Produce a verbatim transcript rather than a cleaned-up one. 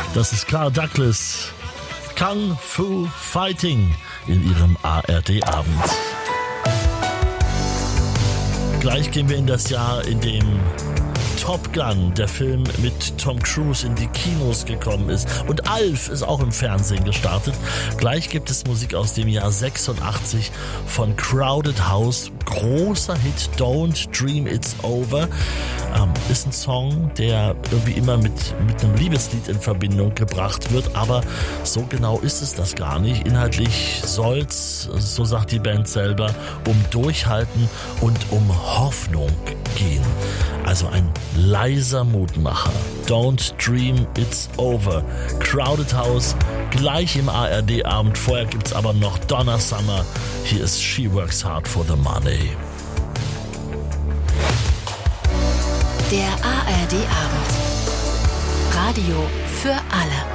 Das ist Carl Douglas. Kung Fu Fighting in ihrem A R D-Abend. Gleich gehen wir in das Jahr, in dem Top Gun, der Film mit Tom Cruise, in die Kinos gekommen ist. Und Alf ist auch im Fernsehen gestartet. Gleich gibt es Musik aus dem Jahr sechsundachtzig von Crowded House. Großer Hit, Don't Dream It's Over. Ähm, ist ein Song, der irgendwie immer mit, mit einem Liebeslied in Verbindung gebracht wird. Aber so genau ist es das gar nicht. Inhaltlich soll's, so sagt die Band selber, um Durchhalten und um Hoffnung gehen. Also ein leiser Mutmacher. Don't Dream It's Over. Crowded House, gleich im A R D-Abend. Vorher gibt's aber noch Donna Summer. Hier ist She Works Hard for the Money. Der A R D-Abend. Radio für alle.